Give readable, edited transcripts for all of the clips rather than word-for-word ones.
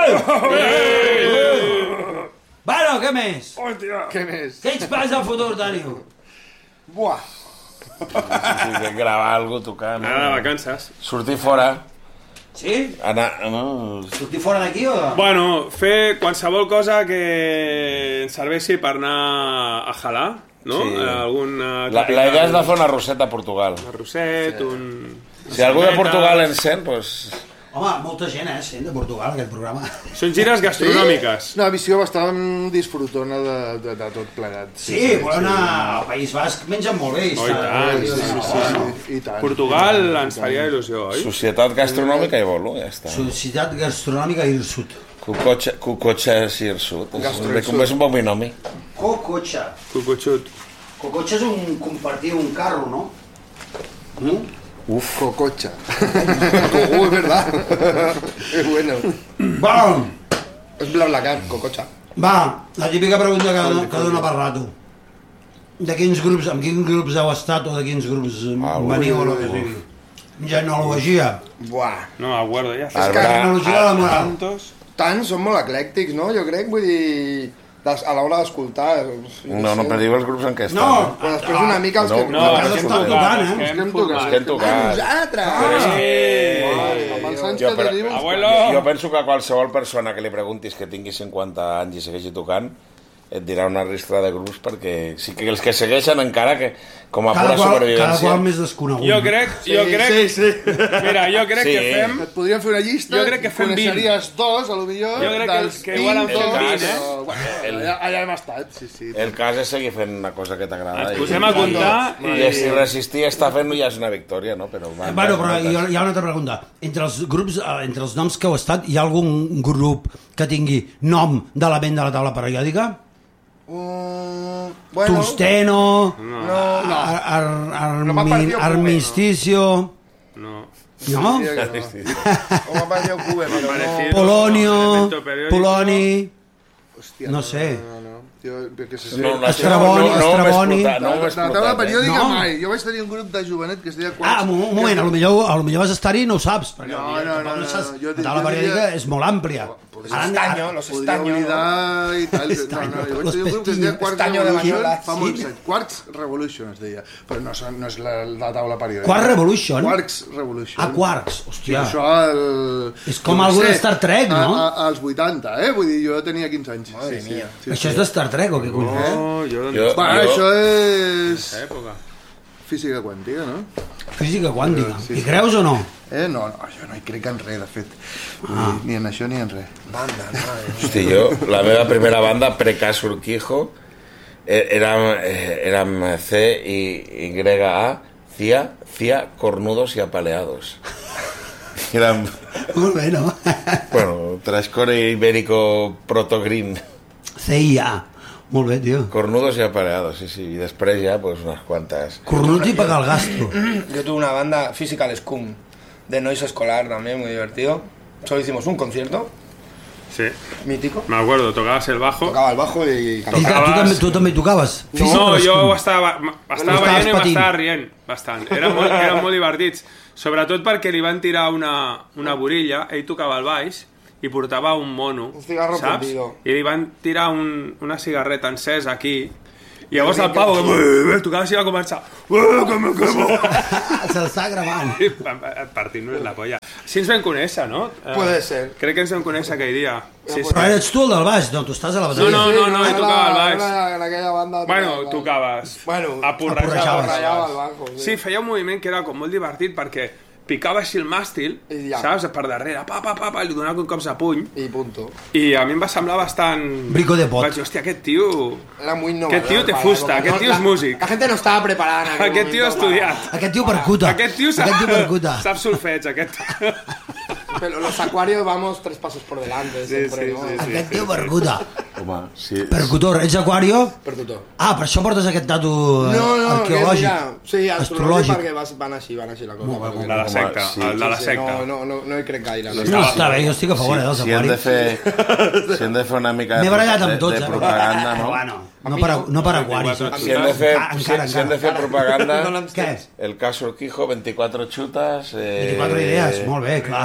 Bueno, què més? Hòstia! Què més? Què ens passa al futur, teniu? Buah! Sí, que gravar alguna cosa, tocar... Anar de vacances. Sortir fora. Sí? Anar... Sortir fora d'aquí o...? Bueno, fer qualsevol cosa que ens serveixi per anar a jalar, no? Sí. La idea és de fer una rosseta a Portugal. Un arrosset, un... Si algú de Portugal ens sent, doncs... Home, molta gent, sent de Portugal, aquest programa. Són gires gastronòmiques. Una visió bastant disfrutona de tot plegat. Sí, voleu anar al País Basc, mengen molt bé. Oh, i tant. Portugal ens faria il·lusió, oi? Societat gastronòmica i bolo, ja està. Societat gastronòmica i Irsut. Cucotxa i Irsut. És un bon binomi. Cocotxa. Cucutxut. Cocotxa és compartir un carro, no? Uf, Cocotxa. Es verdad. Es bueno. Va! És BlaBlaCar, Cocotxa. Va, la típica pregunta que dona per rato. De quins grups, amb quins grups heu estat o de quins grups veniu o el que sigui? Genealogia. Buah. No, aguardo ja. Genealogia de la moral. Tants, són molt eclèctics, no? Jo crec, vull dir... a l'hora d'escoltar... No, però diu els grups en què estan. No, però després una mica els que... No, els que hem tocat, Els que hem tocat. Nosaltres! Jo penso que qualsevol persona que li preguntis que tingui 50 anys i segueixi tocant et dirà una ristra de grups, perquè sí que els que segueixen encara que com a pura supervivència... Cada qual més desconegut. Jo crec... Mira, jo crec que fem... Et podríem fer una llista, jo crec que fem 20. Coneixeries dos, a lo millor, jo crec que igual en fem 20, Allà hem estat, sí. El cas és seguir fent una cosa que t'agrada. Ens posem a comptar... I si resistir està fent-ho ja és una victòria, no? Però hi ha una altra pregunta. Entre els grups, entre els noms que heu estat, hi ha algun grup que tingui nom d'element de la taula periòdica? Tusteno, Armisticio... No. No? Polonio, Poloni... No sé. Estraboni. La taula periòdica mai. Jo vaig tenir un grup de jovenet que es deia... Un moment, potser vas estar-hi i no ho saps. No. La taula periòdica és molt àmplia. Los estaños. I tal. Jo vaig tenir un grup que es deia Quarks Revolution, es deia. Però no és la taula periòdica. Quarks Revolution? Quarks Revolution. Ah, Quarks, hòstia. És com algú de Star Trek, no? Als 80, Vull dir, jo tenia 15 anys. Madre mía. Això és de Star Trek o què collons? Això és... Física quàntica, no? Física quàntica. Hi creus o no? No, jo no hi crec en res, de fet. Ni en això ni en res. Hosti, la meva primera banda, Precas Urquijo, érem C-Y-A, CIA, cornudos y apaleados. Érem... Molt bé, no? Bueno, Trascore Ibérico Protogreen. CIA. Molt bé, tio. Cornudos y apaleados, sí. I després ja, pues, unas cuantas. Cornudo y paga el gasto. Yo tuve una banda, Physical Scum, de noise escolar también, muy divertido. Solo hicimos un concierto. Sí. Mítico. Me acuerdo, tocabas el bajo. Tocava el bajo i... Tu també tocaves? No, jo estava veient i m'estava rient bastant. Eren molt divertits. Sobretot perquè li van tirar una borilla, ell tocava el baix i portava un mono, saps? I li van tirar una cigarreta encesa aquí. I llavors el pavo tocava així, va començar que me quemo. Se l'està gravant. Partint-nos la polla. Així ens vam conèixer, no? Puede ser. Crec que ens vam conèixer aquell dia. Però ets tu el del baix, no? Tu estàs a la bateria. No, ell tocava el baix. En aquella banda... Bueno, tocaves. Apurrejaves el bajo. Sí, feia un moviment que era com molt divertit perquè picava així el màstil, saps? Per darrere, li donava cops de puny. I punto. I a mi em va semblar bastant... Brico de pot. Vaig dir, hòstia, aquest tio... Era muy innovador. Aquest tio té fusta, aquest tio és músic. La gente no estava preparada. Aquest tio ha estudiat. Aquest tio percuta. Aquest tio sap solfeig, aquest. Pero los acuarios vamos 3 pasos por delante. Siempre, ¿no? Aquest tio percuta. Home, sí. Percutor, ets aquario? Percutor. Ah, per això portes aquest tatu arqueològic. Sí, astrològic, perquè van així la cosa. De la secta, el de la secta. No hi crec gaire. No, està bé, jo estic a favor dels aquaris. Si hem de fer una mica m'he barallat amb tots, de propaganda, no? Bueno, no per aquaris. Si hem de fer propaganda, què? el cas Urquijo, 24 xutas... 24 idees, molt bé, clar.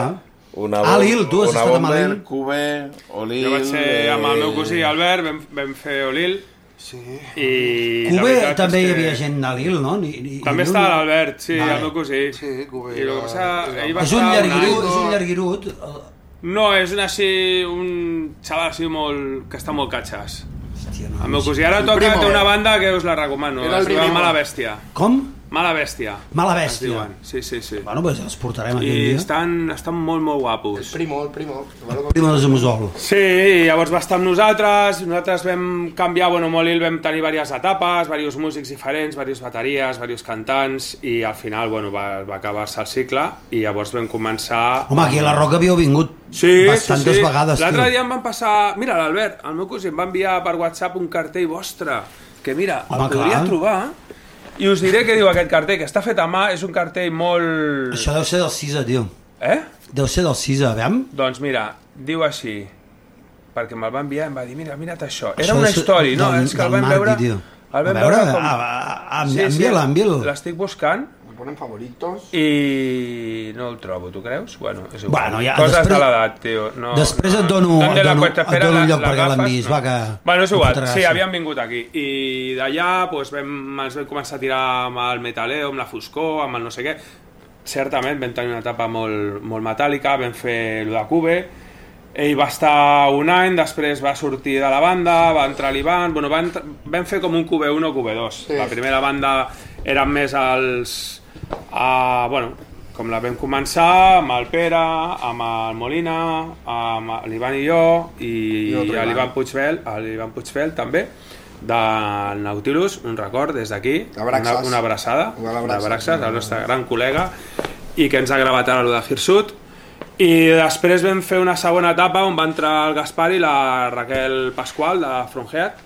Lil, tu has estat amb Lil? Cube, Olil... Jo vaig ser amb el meu cosí Albert, vam fer Olil. Sí. Cube també hi havia gent de Lil, no? També està l'Albert, sí, el meu cosí. Sí, Cube. És un llarguirut. No, és un xaval així que està molt catxàs. El meu cosí ara té una banda que us la recomano, es diu Mala Bèstia. Com? Mala Bèstia. Mala Bèstia. Sí. Bueno, doncs els portarem aquell dia. I estan molt, molt guapos. El primo. Primo de Musol. Sí, llavors va estar amb nosaltres vam canviar, molt Lil, vam tenir diverses etapes, diversos músics diferents, diverses bateries, diversos cantants, i al final, va acabar-se el cicle, i llavors vam començar... Home, aquí a la Roca havíeu vingut bastantes vegades, tio. L'altre dia em van passar... Mira, l'Albert, el meu cosí, em va enviar per WhatsApp un cartell vostre, que mira, el podria trobar... I us diré què diu aquest cartell, que està fet a mà, és un cartell molt... Això deu ser del Cisa, tio. Deu ser del Cisa, veiem? Doncs mira, diu així, perquè me'l va enviar i em va dir, mira't això. Era una història, no? És que el vam veure... El vam veure com... Envia-la. L'estic buscant. Ponen favoritos i no el trobo, tu creus? Bueno, és igual. Bueno, ja, coses de l'edat, tio. Després et dono un lloc perquè l'enviïs, va, que... Bueno, és igual, sí, havíem vingut aquí. I d'allà ens vam començar a tirar amb el metaleo, amb la foscor, amb el no sé què. Certament vam tenir una etapa molt metàl·lica, vam fer lo de Cube. Ell va estar un any, després va sortir de la banda, va entrar l'Ivan... Vam fer com un Cube 1 o Cube 2. La primera banda eren més els... com la vam començar, amb el Pere, amb el Molina, amb l'Ivan i jo, i l'Ivan Puigfeld també, del Nautilus, un record des d'aquí, una abraçada de Braxas, el nostre gran col·lega, i que ens ha gravat ara lo de Hirsut. I després vam fer una segona etapa on va entrar el Gaspar i la Raquel Pasqual de Fronhead,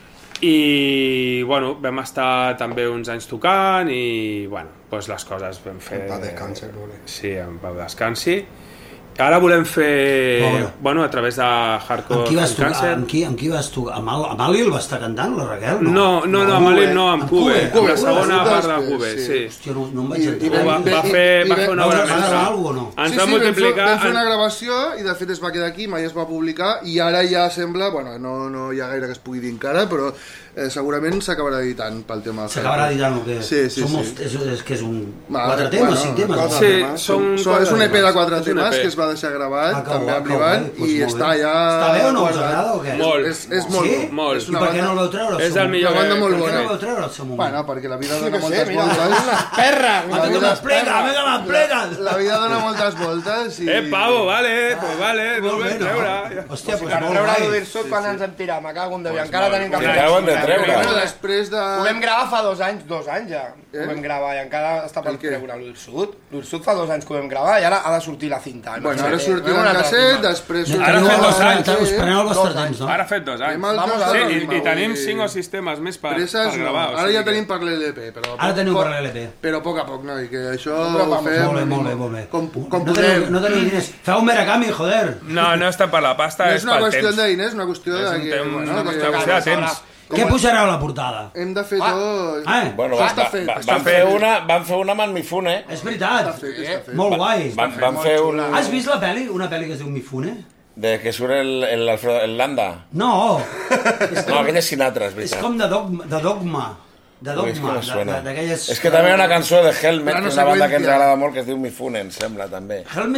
i vam estar també uns anys tocant i les coses vam fer... En pau descansi. Sí, en pau descansi. Ara volem fer, a través de Hardcore Càncer. Amb qui vas tocar? Amb Lil va estar cantant, la Raquel? No, amb Lil no, amb Cube. Amb la segona part de Cube, sí. Hòstia, no em vaig entrar. Va fer una obra mestra. Ens va multiplicar... Vam fer una gravació i de fet es va quedar aquí, mai es va publicar, i ara ja sembla, no hi ha gaire que es pugui dir encara, però segurament s'acabarà editant pel tema del... S'acabarà editant o què? Sí. És que és un 4 temes, 5 temes? Sí, és un EP de 4 temes que es va deixar gravat, també amb l'Ivan, i està ja... Està bé o no us agrada o què? Molt. És molt. I per què no el vau treure? És el millor. Una banda molt bona. Per què no el bona. vau treure al seu moment? Bueno, perquè la vida dona moltes voltes. Perra! Vinga, m'explica! La vida dona moltes voltes i... Pavo, vale, no el vam treure. Hòstia, Per treure l'Udirsut quan ens hem tirat, me cago en Déu, i encara tenim que treure. Després de... Ho vam gravar fa 2 anys ja. Ho vam gravar i encara està per treure l'Udirsut. L'Udirsut fa 2 anys que ho vam gravar i ara ha de sortir la cinta. Bueno, ara sortirà el casset, després... Ara fa 2 anys. Us preneu el vostre temps, no? Ara ha fet 2 anys. I tenim 5 o 6 temes més per gravar. Ara ja tenim per l'LP, però... Ara teniu per l'LP. Però a poc a poc, no? I que això ho fem... Molt bé. Com podem. No teniu diners. Feu un Meracami, joder. No està per la pasta, és pel temps. No és una qüestió de diners, és una qüestió de... És una qüestió de temps. Què posareu a la portada? Hem de fer tot... Bueno, van fer una amb en Mifune. És veritat. Està fet. Molt guai. Van fer una... Has vist la pel·li? Una pel·li que es diu Mifune? De que surt el Landa. No. No, aquell és Sinatra, és És veritat. com de Dogma. És que també hi ha una cançó de Helmet, que és una banda que ens agrada molt, que es diu Mifune, em sembla, també.